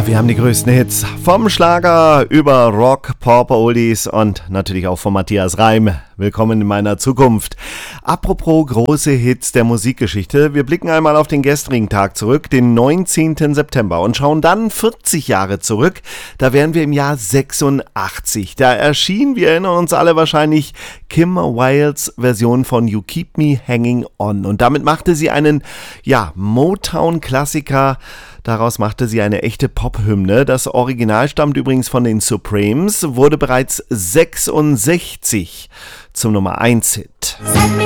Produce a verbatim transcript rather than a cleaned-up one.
Wir haben die größten Hits vom Schlager über Rock, Pop, Oldies und natürlich auch von Matthias Reim. Willkommen in meiner Zukunft. Apropos große Hits der Musikgeschichte, wir blicken einmal auf den gestrigen Tag zurück, den neunzehnten September, und schauen dann vierzig Jahre zurück. Da wären wir im Jahr sechsundachtzig. Da erschien, wir erinnern uns alle wahrscheinlich, Kim Wildes Version von You Keep Me Hanging On. Und damit machte sie einen, ja, Motown-Klassiker. Daraus machte sie eine echte Pop-Hymne. Das Original stammt übrigens von den Supremes, wurde bereits sechsundsechzig zum Nummer eins Hit. Set me